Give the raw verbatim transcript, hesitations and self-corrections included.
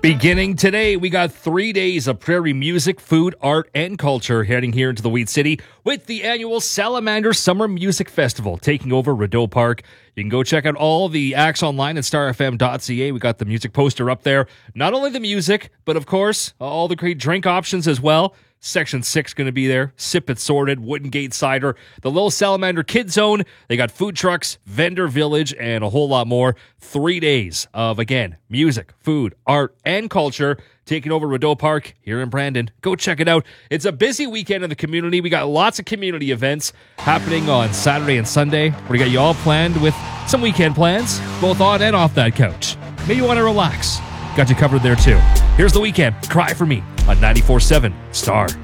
Beginning today, we got three days of prairie music, food, art, and culture heading here into the Wheat City with the annual Salamander Summer Music Festival taking over Rideau Park. You can go check out all the acts online at star f m dot c a. We got the music poster up there. Not only the music, but of course, all the great drink options as well. Section six going to be there. Sip It Sorted, Wooden Gate Cider, the Little Salamander Kid Zone. They got food trucks, vendor village, and a whole lot more. Three days of, again, music, food, art, and culture taking over Rideau Park here in Brandon. Go check it out. It's a busy weekend in the community. We got lots of community events happening on Saturday and Sunday. We got you all planned with some weekend plans, both on and off that couch. Maybe you want to relax. Got you covered there too. Here's The Weeknd, Cry For Me on ninety-four point seven Star.